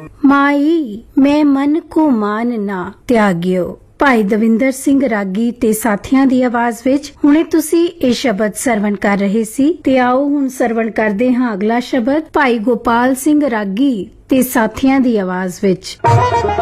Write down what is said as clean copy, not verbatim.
ਮਾਈ ਮੈਂ ਮਨ ਕੋ ਮਾਨ ਨਾ ਤਿਆਗਿਓ। ਭਾਈ ਦਵਿੰਦਰ ਸਿੰਘ ਰਾਗੀ ਤੇ ਸਾਥੀਆਂ ਦੀ ਆਵਾਜ਼ ਵਿੱਚ ਹੁਣੇ ਤੁਸੀਂ ਇਹ ਸ਼ਬਦ ਸਰਵਣ ਕਰ ਰਹੇ ਸੀ ਤੇ ਆਓ ਹੁਣ ਸਰਵਣ ਕਰਦੇ ਹਾਂ ਅਗਲਾ ਸ਼ਬਦ ਭਾਈ ਗੋਪਾਲ ਸਿੰਘ ਰਾਗੀ ਤੇ ਸਾਥੀਆਂ ਦੀ ਆਵਾਜ਼ ਵਿੱਚ।